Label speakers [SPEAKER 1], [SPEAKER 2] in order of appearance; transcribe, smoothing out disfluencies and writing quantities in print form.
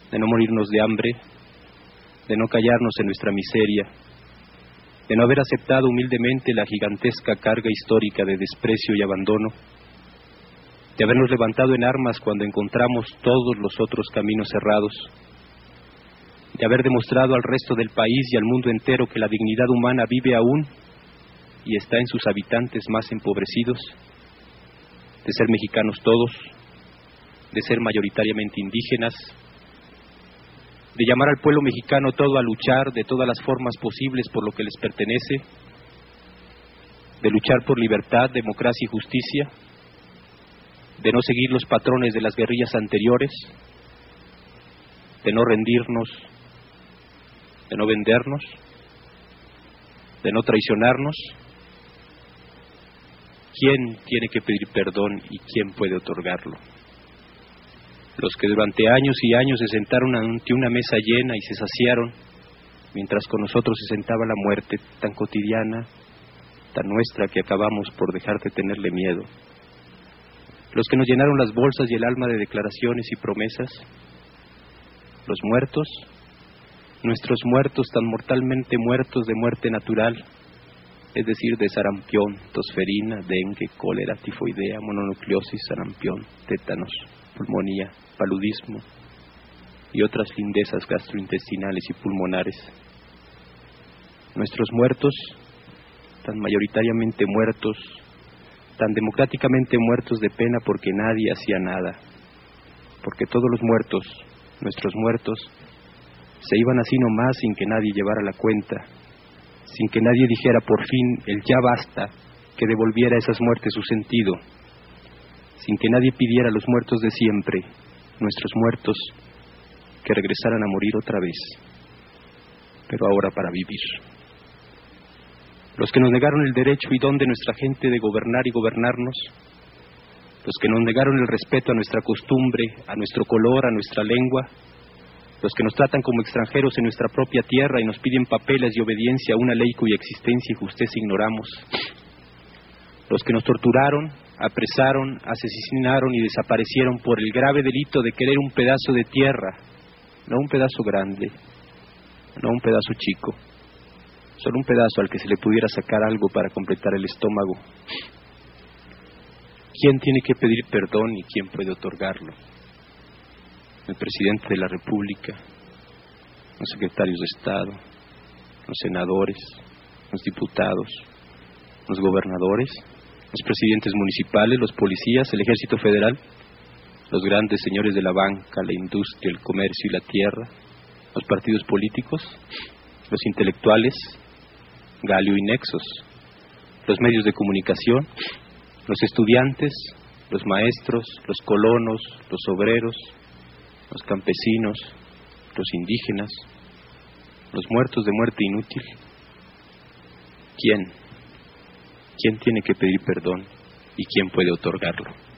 [SPEAKER 1] de no morirnos de hambre, de no callarnos en nuestra miseria, de no haber aceptado humildemente la gigantesca carga histórica de desprecio y abandono, de habernos levantado en armas cuando encontramos todos los otros caminos cerrados, de haber demostrado al resto del país y al mundo entero que la dignidad humana vive aún y está en sus habitantes más empobrecidos, de ser mexicanos todos, de ser mayoritariamente indígenas, de llamar al pueblo mexicano todo a luchar de todas las formas posibles por lo que les pertenece, de luchar por libertad, democracia y justicia, de no seguir los patrones de las guerrillas anteriores, de no rendirnos, de no vendernos, de no traicionarnos. ¿Quién tiene que pedir perdón y quién puede otorgarlo? Los que durante años y años se sentaron ante una mesa llena y se saciaron, mientras con nosotros se sentaba la muerte tan cotidiana, tan nuestra que acabamos por dejar de tenerle miedo. Los que nos llenaron las bolsas y el alma de declaraciones y promesas. Los muertos, nuestros muertos tan mortalmente muertos de muerte natural, es decir, de sarampión, tosferina, dengue, cólera, tifoidea, mononucleosis, sarampión, tétanos, pulmonía, paludismo y otras lindezas gastrointestinales y pulmonares. Nuestros muertos, tan mayoritariamente muertos, tan democráticamente muertos de pena porque nadie hacía nada, porque todos los muertos, nuestros muertos, se iban así nomás sin que nadie llevara la cuenta, sin que nadie dijera por fin el ya basta, que devolviera a esas muertes su sentido, sin que nadie pidiera a los muertos de siempre, nuestros muertos, que regresaran a morir otra vez, pero ahora para vivir. Los que nos negaron el derecho y don de nuestra gente de gobernar y gobernarnos, los que nos negaron el respeto a nuestra costumbre, a nuestro color, a nuestra lengua, los que nos tratan como extranjeros en nuestra propia tierra y nos piden papeles y obediencia a una ley cuya existencia y justeza ignoramos, los que nos torturaron, apresaron, asesinaron y desaparecieron por el grave delito de querer un pedazo de tierra, no un pedazo grande, no un pedazo chico, solo un pedazo al que se le pudiera sacar algo para completar el estómago. ¿Quién tiene que pedir perdón y quién puede otorgarlo? El presidente de la República, los secretarios de Estado, los senadores, los diputados, los gobernadores, los presidentes municipales, los policías, el Ejército Federal, los grandes señores de la banca, la industria, el comercio y la tierra, los partidos políticos, los intelectuales, Galio y Nexos, los medios de comunicación, los estudiantes, los maestros, los colonos, los obreros, los campesinos, los indígenas, los muertos de muerte inútil. ¿Quién? ¿Quién tiene que pedir perdón y quién puede otorgarlo?